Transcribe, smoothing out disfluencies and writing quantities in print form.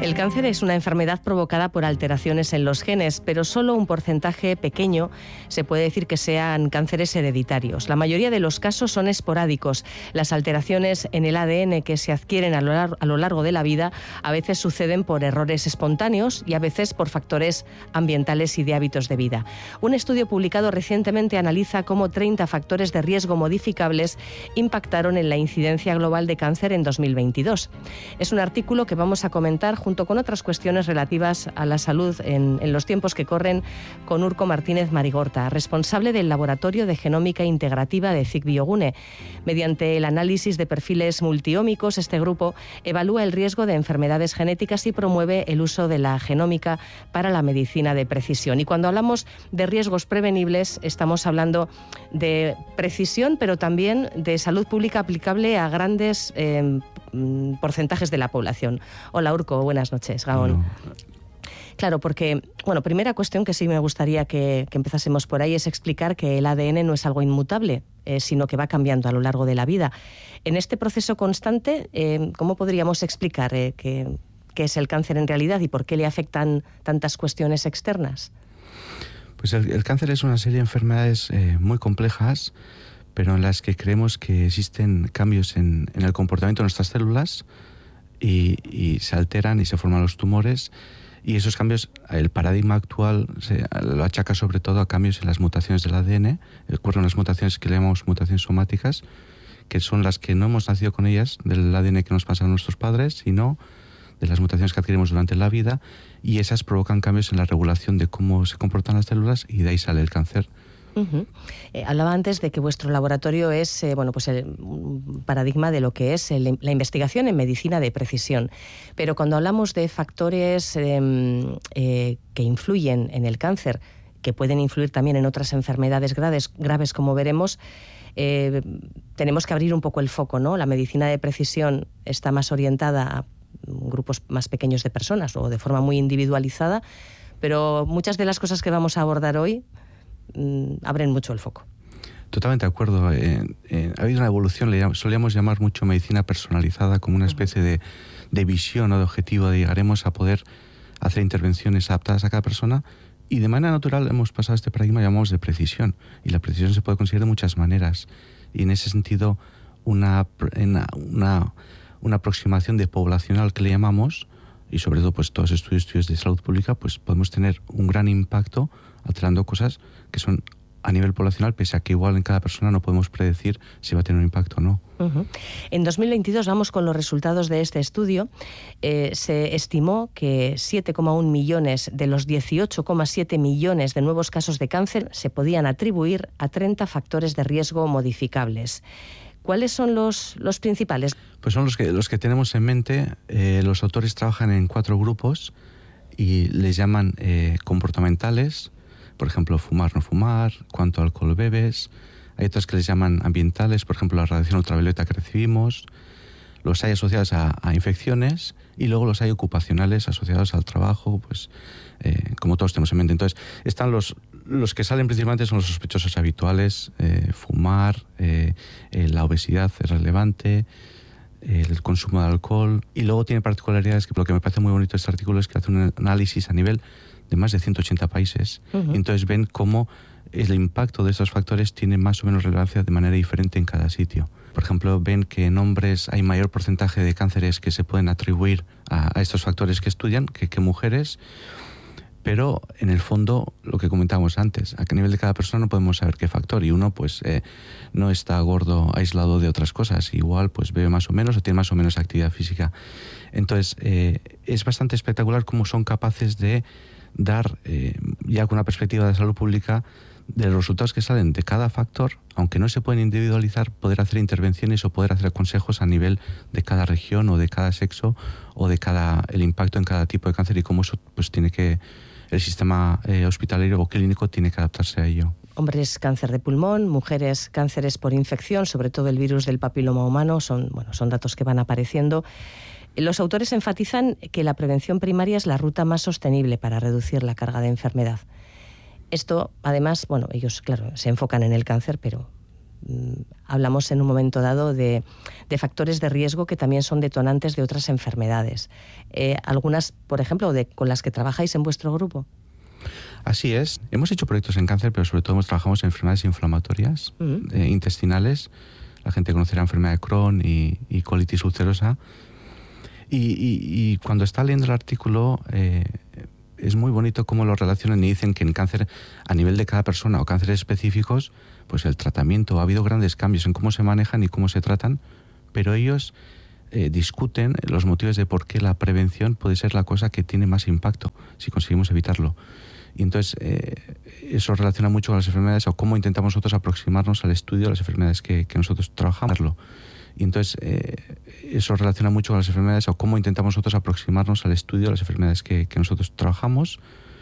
El cáncer es una enfermedad provocada por alteraciones en los genes, pero solo un porcentaje pequeño se puede decir que sean cánceres hereditarios. La mayoría de los casos son esporádicos. Las alteraciones en el ADN que se adquieren a lo largo de la vida a veces suceden por errores espontáneos y a veces por factores ambientales y de hábitos de vida. Un estudio publicado recientemente analiza cómo 30 factores de riesgo modificables impactaron en la incidencia global de cáncer en 2022. Es un artículo que vamos a comentar junto con otras cuestiones relativas a la salud en los tiempos que corren con Urco Martínez Marigorta, responsable del Laboratorio de Genómica Integrativa de CIC Biogune. Mediante el análisis de perfiles multiómicos, este grupo evalúa el riesgo de enfermedades genéticas y promueve el uso de la genómica para la medicina de precisión. Y cuando hablamos de riesgos prevenibles, estamos hablando de precisión, pero también de salud pública aplicable a grandes porcentajes de la población. Hola Urco, buenas noches, Gaón. No. Claro, porque, primera cuestión que sí me gustaría que empezásemos por ahí es explicar que el ADN no es algo inmutable, sino que va cambiando a lo largo de la vida. En este proceso constante, ¿cómo podríamos explicar qué es el cáncer en realidad y por qué le afectan tantas cuestiones externas? Pues el cáncer es una serie de enfermedades muy complejas, pero en las que creemos que existen cambios en el comportamiento de nuestras células y se alteran y se forman los tumores. Y esos cambios, el paradigma actual lo achaca sobre todo a cambios en las mutaciones del ADN. Ocurren unas mutaciones que le llamamos mutaciones somáticas, que son las que no hemos nacido con ellas, del ADN que nos pasan nuestros padres, sino de las mutaciones que adquirimos durante la vida, y esas provocan cambios en la regulación de cómo se comportan las células y de ahí sale el cáncer. Uh-huh. Hablaba antes de que vuestro laboratorio es un paradigma de lo que es la investigación en medicina de precisión. Pero cuando hablamos de factores que influyen en el cáncer, que pueden influir también en otras enfermedades graves como veremos, tenemos que abrir un poco el foco, ¿no? La medicina de precisión está más orientada a grupos más pequeños de personas o de forma muy individualizada, pero muchas de las cosas que vamos a abordar hoy abren mucho el foco. Totalmente de acuerdo. Ha habido una evolución, solíamos llamar mucho medicina personalizada, como una especie de visión o de objetivo de llegaremos a poder hacer intervenciones adaptadas a cada persona, y de manera natural hemos pasado a este paradigma que llamamos de precisión, y la precisión se puede conseguir de muchas maneras, y en ese sentido una aproximación de poblacional que le llamamos, y sobre todo pues todos estudios de salud pública, pues podemos tener un gran impacto alterando cosas que son a nivel poblacional, pese a que igual en cada persona no podemos predecir si va a tener un impacto o no. Uh-huh. En 2022, vamos con los resultados de este estudio, se estimó que 7,1 millones de los 18,7 millones de nuevos casos de cáncer se podían atribuir a 30 factores de riesgo modificables. ¿Cuáles son los principales? Pues son los que tenemos en mente. Los autores trabajan en 4 grupos y les llaman comportamentales, por ejemplo, fumar, no fumar, cuánto alcohol bebes. Hay otros que les llaman ambientales, por ejemplo, la radiación ultravioleta que recibimos. Los hay asociados a infecciones, y luego los hay ocupacionales asociados al trabajo, pues como todos tenemos en mente. Entonces, están los que salen principalmente son los sospechosos habituales: fumar, la obesidad es relevante, el consumo de alcohol, y luego tiene particularidades que lo que me parece muy bonito de este artículo es que hace un análisis a nivel de más de 180 países. Uh-huh. Y entonces ven cómo el impacto de estos factores tiene más o menos relevancia de manera diferente en cada sitio. Por ejemplo, ven que en hombres hay mayor porcentaje de cánceres que se pueden atribuir a estos factores que estudian que mujeres, pero en el fondo, lo que comentábamos antes, a nivel de cada persona no podemos saber qué factor, y uno pues no está gordo aislado de otras cosas, igual pues bebe más o menos o tiene más o menos actividad física. Entonces es bastante espectacular cómo son capaces de dar, ya con una perspectiva de salud pública, de los resultados que salen de cada factor, aunque no se pueden individualizar, poder hacer intervenciones o poder hacer consejos a nivel de cada región o de cada sexo o de el impacto en cada tipo de cáncer, y cómo eso pues tiene que el sistema hospitalario o clínico tiene que adaptarse a ello. Hombres, cáncer de pulmón; mujeres, cánceres por infección, sobre todo el virus del papiloma humano, son datos que van apareciendo. Los autores enfatizan que la prevención primaria es la ruta más sostenible para reducir la carga de enfermedad. Esto, además, ellos, claro, se enfocan en el cáncer, pero hablamos en un momento dado de factores de riesgo que también son detonantes de otras enfermedades. Algunas, por ejemplo, con las que trabajáis en vuestro grupo. Así es. Hemos hecho proyectos en cáncer, pero sobre todo trabajamos en enfermedades inflamatorias, intestinales. La gente conocerá la enfermedad de Crohn y colitis ulcerosa. Y cuando está leyendo el artículo, es muy bonito cómo lo relacionan y dicen que en cáncer, a nivel de cada persona o cánceres específicos, pues el tratamiento, ha habido grandes cambios en cómo se manejan y cómo se tratan, pero ellos discuten los motivos de por qué la prevención puede ser la cosa que tiene más impacto, si conseguimos evitarlo. Y entonces eso relaciona mucho con las enfermedades o cómo intentamos nosotros aproximarnos al estudio de las enfermedades que nosotros trabajamos. Y entonces eso relaciona mucho con las enfermedades o cómo intentamos nosotros aproximarnos al estudio de las enfermedades que nosotros trabajamos